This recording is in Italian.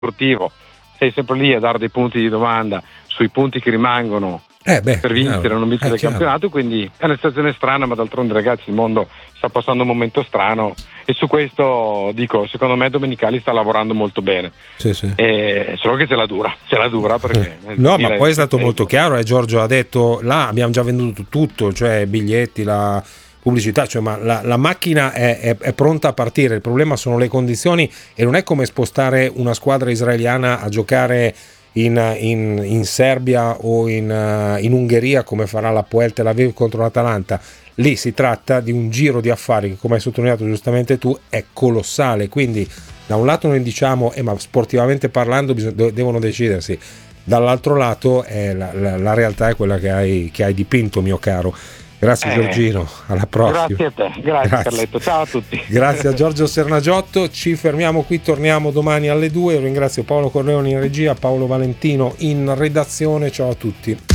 sportivo sei sempre lì a dare dei punti di domanda sui punti che rimangono per vincere o non vincere il campionato, quindi è una situazione strana, ma d'altronde ragazzi il mondo sta passando un momento strano e su questo dico, secondo me Domenicali sta lavorando molto bene, solo che ce la dura perché no, ma poi è stato molto chiaro, Giorgio ha detto là abbiamo già venduto tutto, cioè biglietti, la pubblicità, cioè, ma la macchina è pronta a partire, il problema sono le condizioni e non è come spostare una squadra israeliana a giocare in Serbia o in Ungheria come farà l'Hapoel Tel Aviv contro l'Atalanta. Lì si tratta di un giro di affari che, come hai sottolineato giustamente tu, è colossale, quindi da un lato noi diciamo ma sportivamente parlando devono decidersi, dall'altro lato la realtà è quella che hai dipinto, mio caro. Grazie Giorgino, alla prossima. Grazie a te, grazie. Carletto, ciao a tutti. Grazie a Giorgio Sernagiotto, ci fermiamo qui, torniamo domani alle 2. Ringrazio Paolo Corleone in regia, Paolo Valentino in redazione, ciao a tutti.